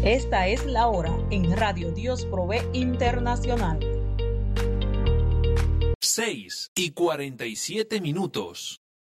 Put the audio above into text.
Esta es la hora en Radio Dios Provee Internacional. 6:47.